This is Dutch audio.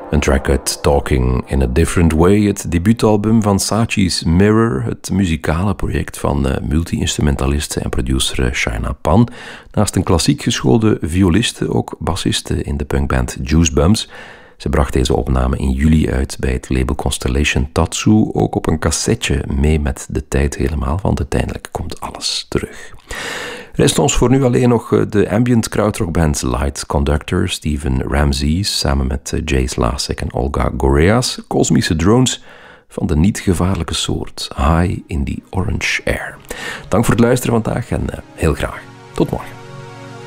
Een track uit Talking in a Different Way, het debuutalbum van Saatchi's Mirror, het muzikale project van multi-instrumentaliste en producer Shaina Pan. Naast een klassiek geschoolde violiste, ook bassiste in de punkband Juicebums. Ze bracht deze opname in juli uit bij het label Constellation Tatsu, ook op een cassetje mee met de tijd helemaal, want uiteindelijk komt alles terug. Rest ons voor nu alleen nog de ambient krautrockband Light Conductor, Steven Ramsey, samen met Jace Lasek en Olga Goreas, kosmische drones van de niet gevaarlijke soort, High in the Orange Air. Dank voor het luisteren vandaag en heel graag tot morgen.